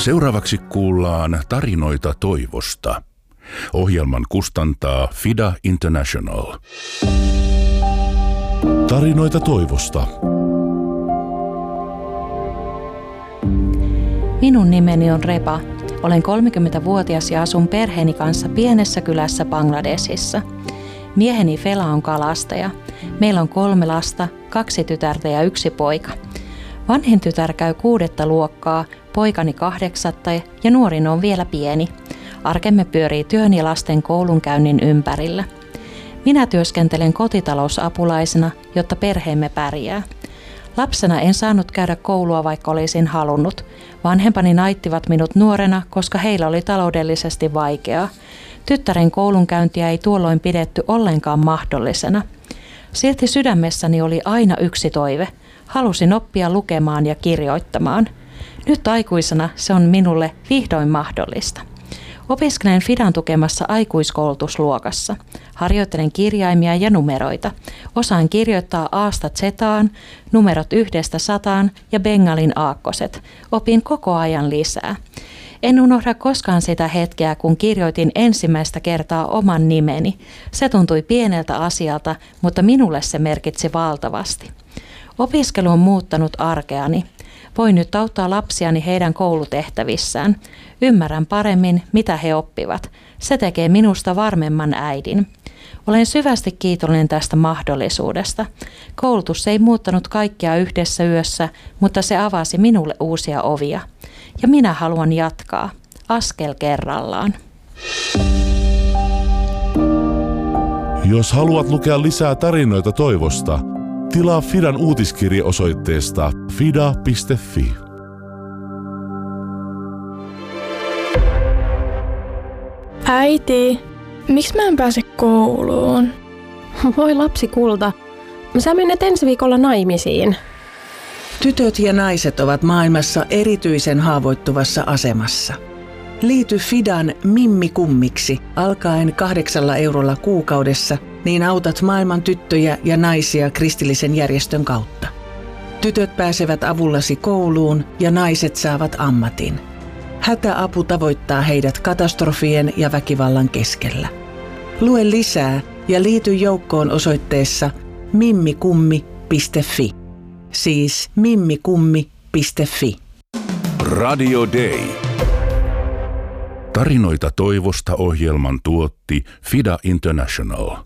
Seuraavaksi kuullaan tarinoita toivosta. Ohjelman kustantaa FIDA International. Tarinoita toivosta. Minun nimeni on Reba. Olen 30-vuotias ja asun perheeni kanssa pienessä kylässä Bangladesissa. Mieheni Fela on kalastaja. Meillä on 3 lasta, 2 tytärtä ja 1 poika. Vanhin tytär käy 6. luokkaa, poikani 8. ja nuorin on vielä pieni. Arkemme pyörii työn ja lasten koulunkäynnin ympärillä. Minä työskentelen kotitalousapulaisena, jotta perheemme pärjää. Lapsena en saanut käydä koulua, vaikka olisin halunnut. Vanhempani naittivat minut nuorena, koska heillä oli taloudellisesti vaikeaa. Tyttären koulunkäyntiä ei tuolloin pidetty ollenkaan mahdollisena. Silti sydämessäni oli aina yksi toive. Halusin oppia lukemaan ja kirjoittamaan. Nyt aikuisena se on minulle vihdoin mahdollista. Opiskelen FIDAn tukemassa aikuiskoulutusluokassa. Harjoittelen kirjaimia ja numeroita. Osaan kirjoittaa A:sta Z:ään, numerot 1–100 ja bengalin aakkoset. Opin koko ajan lisää. En unohda koskaan sitä hetkeä, kun kirjoitin ensimmäistä kertaa oman nimeni. Se tuntui pieneltä asialta, mutta minulle se merkitsi valtavasti. Opiskelu on muuttanut arkeani. Voin nyt auttaa lapsiani heidän koulutehtävissään. Ymmärrän paremmin, mitä he oppivat. Se tekee minusta varmemman äidin. Olen syvästi kiitollinen tästä mahdollisuudesta. Koulutus ei muuttanut kaikkea yhdessä yössä, mutta se avasi minulle uusia ovia. Ja minä haluan jatkaa, askel kerrallaan. Jos haluat lukea lisää tarinoita toivosta, tilaa FIDAn uutiskirje osoitteesta fida.fi. Äiti, miksi mä en pääse kouluun? Voi lapsi kulta, sä menet ensi viikolla naimisiin. Tytöt ja naiset ovat maailmassa erityisen haavoittuvassa asemassa. Liity FIDAn Mimmi Kummiksi alkaen 8 eurolla kuukaudessa, niin autat maailman tyttöjä ja naisia kristillisen järjestön kautta. Tytöt pääsevät avullasi kouluun ja naiset saavat ammatin. Hätäapu tavoittaa heidät katastrofien ja väkivallan keskellä. Lue lisää ja liity joukkoon osoitteessa mimmikummi.fi. Siis mimmikummi.fi. Radio Day. Tarinoita toivosta ohjelman tuotti FIDA International.